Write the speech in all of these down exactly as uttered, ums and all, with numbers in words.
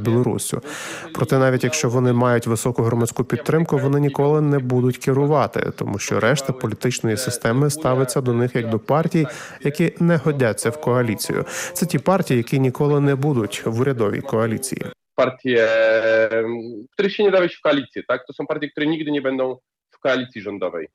Білоруссю. Проте навіть якщо вони мають високу громадську підтримку, вони ніколи не будуть керувати, тому що решта політичної системи ставиться до них як до партій, які не годяться в коаліцію. Це ті партії, які ніколи не будуть в урядовій коаліції. Partie, które się nie dały w koalicji, tak? To są partie, które nigdy nie będą w koalicji rządowej.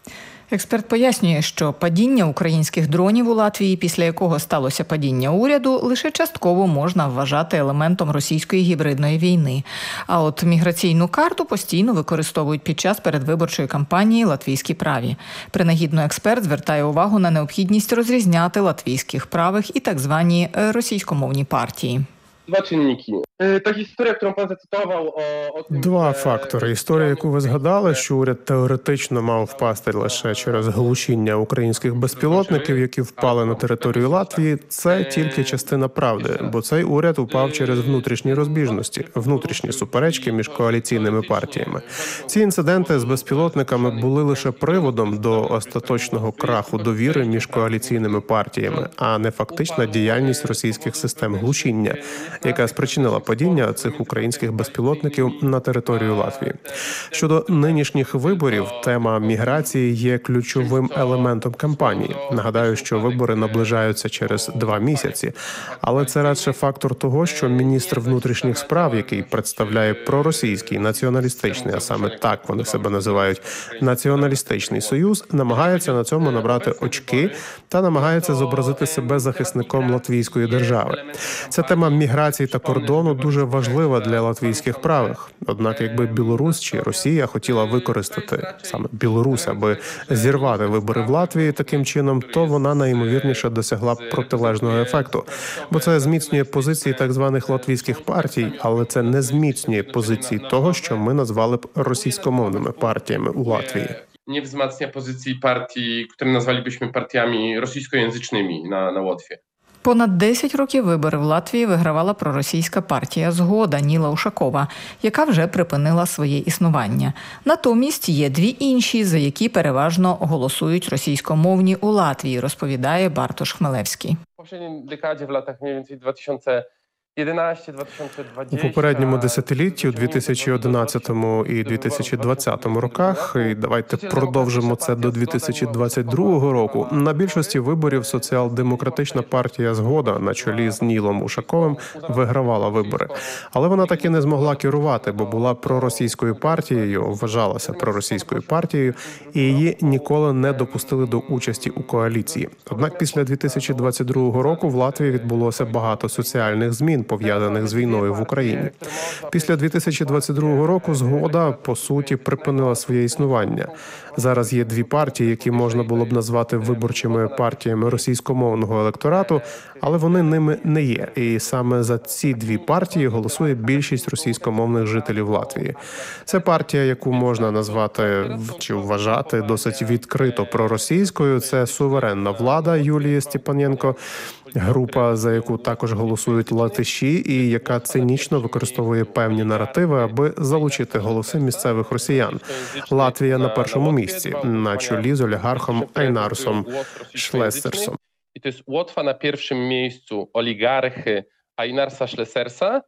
Експерт пояснює, що падіння українських дронів у Латвії, після якого сталося падіння уряду, лише частково можна вважати елементом російської гібридної війни. А от міграційну карту постійно використовують під час передвиборчої кампанії латвійські праві. Принагідно експерт звертає увагу на необхідність розрізняти латвійських правих і так звані російськомовні партії. Dwa czynniki. Ta historia, którą pan zacytował o, o tym, Два фактори. Історія, яку ви згадали, що уряд теоретично мав впасти лише через глушіння українських безпілотників, які впали на територію Латвії, це тільки частина правди, бо цей уряд упав через внутрішні розбіжності, внутрішні суперечки між коаліційними партіями. Ці інциденти з безпілотниками були лише приводом до остаточного краху довіри між коаліційними партіями, а не фактична діяльність російських систем глушіння, яка спричинила падіння цих українських безпілотників на територію Латвії. Щодо нинішніх виборів, тема міграції є ключовим елементом кампанії. Нагадаю, що вибори наближаються через два місяці, але це радше фактор того, що міністр внутрішніх справ, який представляє проросійський націоналістичний, а саме так вони себе називають, націоналістичний союз, намагається на цьому набрати очки та намагається зобразити себе захисником латвійської держави. Ця тема міграції та кордону дуже важлива для латвійських правих. Однак, якби Білорусь чи Росія хотіла використати саме Білорусь, аби зірвати вибори в Латвії таким чином, то вона найімовірніше досягла б протилежного ефекту. Бо це зміцнює позиції так званих латвійських партій, але це не зміцнює позиції того, що ми назвали б російськомовними партіями у Латвії. Nie wzmacnia pozycji partii, które nazwalibyśmy partiami rosyjskojęzycznymi na, na Łotwie. Понад десять років вибори в Латвії вигравала проросійська партія «Згода» Ніла Ушакова, яка вже припинила своє існування. Натомість є дві інші, за які переважно голосують російськомовні у Латвії, розповідає Бартош Хмелевський. В poprzedniej dekadzie, w latach mniej więcej dwa tysiące jedenaście dwa tysiące dwadzieścia. У попередньому десятилітті, у дві тисячі одинадцятому і дві тисячі двадцятому роках, і давайте продовжимо це до дві тисячі двадцять другого року, на більшості виборів соціал-демократична партія «Згода» на чолі з Нілом Ушаковим вигравала вибори. Але вона таки не змогла керувати, бо була проросійською партією, вважалася проросійською партією, і її ніколи не допустили до участі у коаліції. Однак після дві тисячі двадцять другого року в Латвії відбулося багато соціальних змін, пов'язаних з війною в Україні. Після дві тисячі двадцять другого року «Згода», по суті, припинила своє існування. Зараз є дві партії, які можна було б назвати виборчими партіями російськомовного електорату, але вони ними не є. І саме за ці дві партії голосує більшість російськомовних жителів Латвії. Це партія, яку можна назвати чи вважати досить відкрито проросійською. Це суверенна влада Юлії Степаненко, група, за яку також голосують латиші і яка цинічно використовує певні наративи, аби залучити голоси місцевих росіян. Латвія на першому місці, на чолі з олігархом Айнарсом Шлесерсом. I to jest Łotwa na pierwszym miejscu oligarchy Einarsa Schlesersa.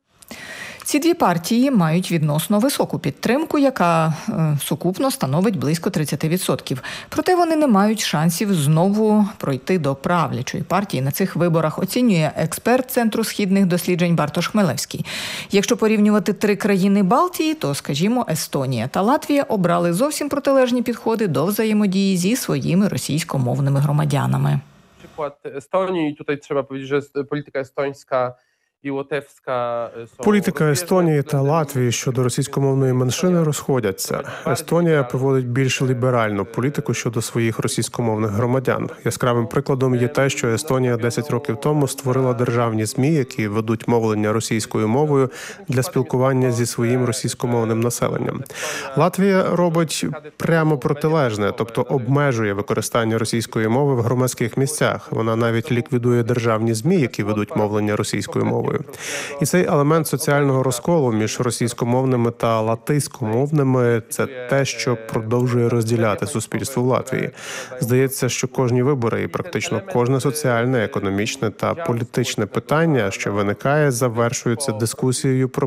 Ці дві партії мають відносно високу підтримку, яка е, сукупно становить близько тридцять відсотків. Проте вони не мають шансів знову пройти до правлячої партії на цих виборах, оцінює експерт Центру східних досліджень Бартош Хмелевський. Якщо порівнювати три країни Балтії, то, скажімо, Естонія та Латвія обрали зовсім протилежні підходи до взаємодії зі своїми російськомовними громадянами. Przykład Estonii, tutaj trzeba powiedzieć, że polityka estońska i łotewska są... Політика Естонії та Латвії щодо російськомовної меншини розходяться. Естонія проводить більш ліберальну політику щодо своїх російськомовних громадян. Яскравим прикладом є те, що Естонія десять років тому створила державні ЗМІ, які ведуть мовлення російською мовою для спілкування зі своїм російськомовним населенням. Латвія робить прямо протилежне, тобто обмежує використання російської мови в громадських місцях. Вона навіть ліквідує державні ЗМІ, які ведуть мовлення російською мовою. І цей елемент соціального розколу між російськомовними та латиськомовними – це те, що продовжує розділяти суспільство в Латвії. Здається, що кожні вибори і практично кожне соціальне, економічне та політичне питання, що виникає, завершуються дискусією про